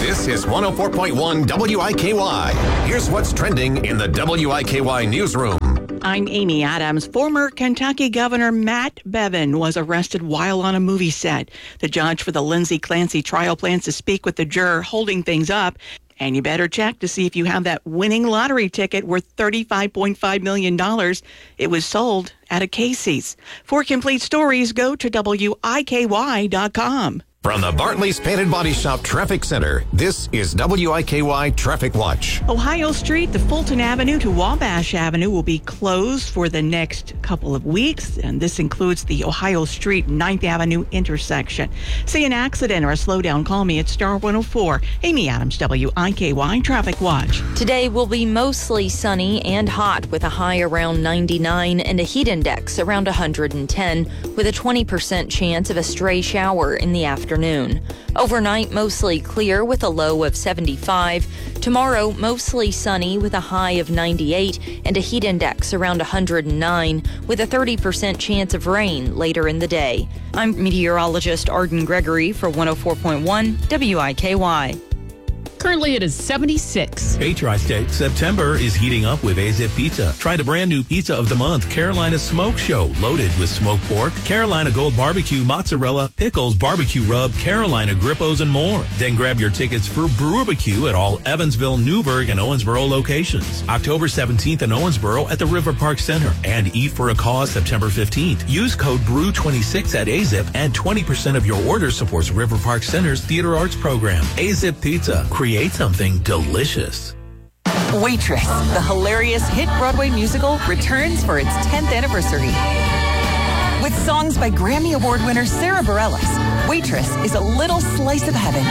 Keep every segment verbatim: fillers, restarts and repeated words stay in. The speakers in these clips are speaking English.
This is one oh four point one W I K Y. Here's what's trending in the W I K Y newsroom. I'm Amy Adams. Former Kentucky Governor Matt Bevin was arrested while on a movie set. The judge for the Lindsay Clancy trial plans to speak with the juror holding things up. And you better check to see if you have that winning lottery ticket worth thirty-five point five million dollars. It was sold at a Casey's. For complete stories, go to W I K Y dot com. From the Bartley's Painted Body Shop Traffic Center, this is W I K Y Traffic Watch. Ohio Street, the Fulton Avenue to Wabash Avenue will be closed for the next couple of weeks, and this includes the Ohio Street ninth Avenue intersection. See an accident or a slowdown, call me at Star one oh four. Amy Adams, W I K Y Traffic Watch. Today will be mostly sunny and hot with a high around ninety-nine and a heat index around one hundred ten with a twenty percent chance of a stray shower in the afternoon. Afternoon. Overnight, mostly clear with a low of seventy-five. Tomorrow, mostly sunny with a high of ninety-eight and a heat index around one hundred nine with a thirty percent chance of rain later in the day. I'm meteorologist Arden Gregory for one oh four point one W I K Y. Currently, it is seventy-six. Hey, Tri-State, September is heating up with A-Zip Pizza. Try the brand new pizza of the month, Carolina Smoke Show, loaded with smoked pork, Carolina Gold Barbecue, mozzarella, pickles, barbecue rub, Carolina Grippos, and more. Then grab your tickets for Brewbarbecue at all Evansville, Newburgh, and Owensboro locations. October seventeenth in Owensboro at the River Park Center. And Eat for a Cause September fifteenth. Use code B R E W twenty-six at A-Zip and twenty percent of your order supports River Park Center's Theater Arts program. A-Zip Pizza. Create something delicious. Waitress, the hilarious hit Broadway musical, returns for its tenth anniversary. With songs by Grammy Award winner Sarah Bareilles, Waitress is a little slice of heaven.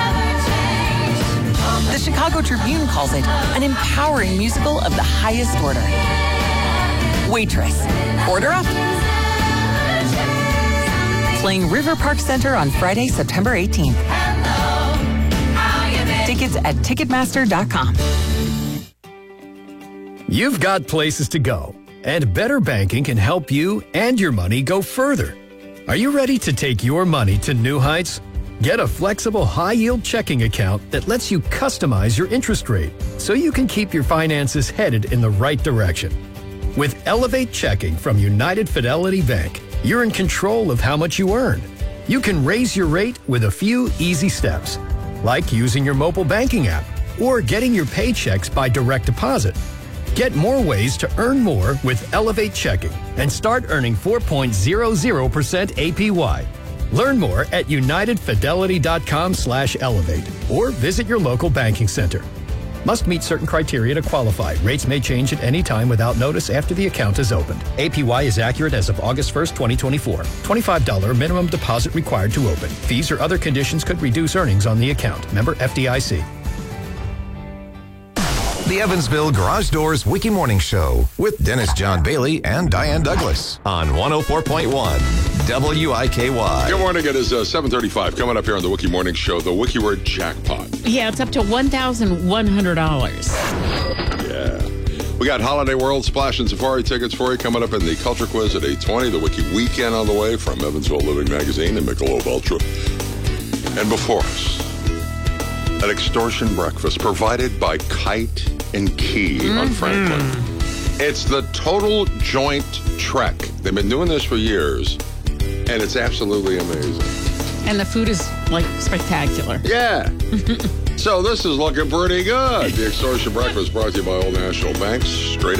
The Chicago Tribune calls it an empowering musical of the highest order. Waitress. Order up. Playing River Park Center on Friday, September eighteenth. Tickets at Ticketmaster dot com. You've got places to go, and Better Banking can help you and your money go further. Are you ready to take your money to new heights? Get a flexible high-yield checking account that lets you customize your interest rate so you can keep your finances headed in the right direction. With Elevate Checking from United Fidelity Bank, you're in control of how much you earn. You can raise your rate with a few easy steps, like using your mobile banking app or getting your paychecks by direct deposit. Get more ways to earn more with Elevate Checking and start earning four point zero zero percent A P Y. Learn more at unitedfidelity.com slash elevate or visit your local banking center. Must meet certain criteria to qualify. Rates may change at any time without notice after the account is opened. A P Y is accurate as of August first, twenty twenty-four. twenty-five dollars minimum deposit required to open. Fees or other conditions could reduce earnings on the account. Member F D I C. The Evansville Garage Doors Wiki Morning Show with Dennis John Bailey and Diane Douglas on one oh four point one W I K Y. Good morning. It is uh, seven thirty-five. Coming up here on the Wiki Morning Show, the Wiki Word Jackpot. Yeah, it's up to one thousand one hundred dollars. Yeah. We got Holiday World Splash and Safari tickets for you coming up in the Culture Quiz at eight twenty. The Wiki Weekend on the way from Evansville Living Magazine and Michelob Ultra. And before us, an extortion breakfast provided by Kite and Key mm-hmm. on Franklin. It's the Total Joint Trek. They've been doing this for years, and it's absolutely amazing. And the food is, like, spectacular. Yeah. So this is looking pretty good. The extortion breakfast brought to you by Old National Bank. Straight